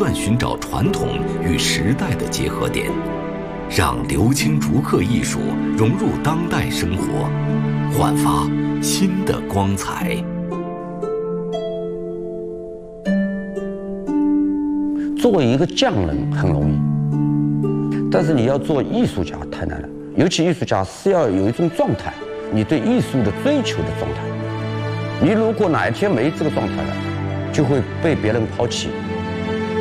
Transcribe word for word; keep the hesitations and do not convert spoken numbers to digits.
断寻找传统与时代的结合点，让流青竹刻艺术融入当代生活，焕发新的光彩。 作为一个匠人很容易，但是你要做艺术家太难了。尤其艺术家是要有一种状态，你对艺术的追求的状态。你如果哪一天没这个状态了，就会被别人抛弃。